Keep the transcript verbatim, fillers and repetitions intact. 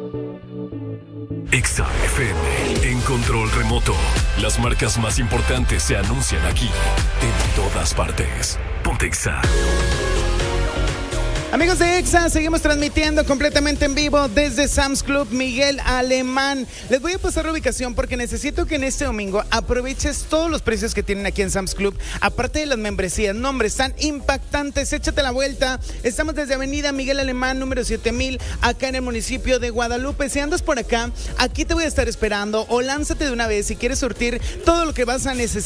Exa F M, en control remoto. Las marcas más importantes se anuncian aquí, en todas partes. Ponte Exa. Amigos de Exa, seguimos transmitiendo completamente en vivo desde Sam's Club Miguel Alemán. Les voy a pasar la ubicación porque necesito que en este domingo aproveches todos los precios que tienen aquí en Sam's Club. Aparte de las membresías, nombres tan impactantes, échate la vuelta. Estamos desde Avenida Miguel Alemán, número siete mil, acá en el municipio de Guadalupe. Si andas por acá, aquí te voy a estar esperando o lánzate de una vez si quieres surtir todo lo que vas a necesitar